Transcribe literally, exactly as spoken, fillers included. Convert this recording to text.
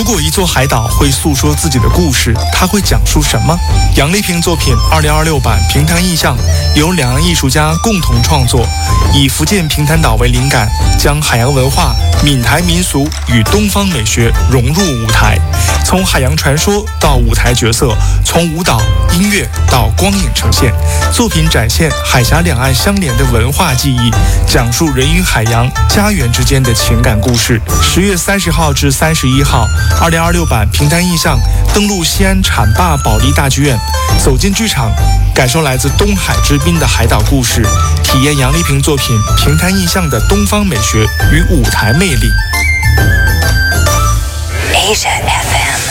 果一座海岛会诉说自己的故事，它会讲述什么？杨丽萍作品二零二六版平潭意象由两岸艺术家共同创作，以福建平潭岛为灵感，将海洋文化、闽台民俗与东方美学融入舞台，从海洋传说到舞台角色，从舞蹈、音乐到光影呈现，作品展现海峡两岸相连的文化记忆，讲述人与海洋、家园之间的情感故事。十月三十号至三十一号，二零二六版平潭意象登陆西安浐灞保利大剧院，走进剧场，感受来自东海之滨的海岛故事，体验杨丽萍作品平潭意象的东方美学与舞台魅力。Asia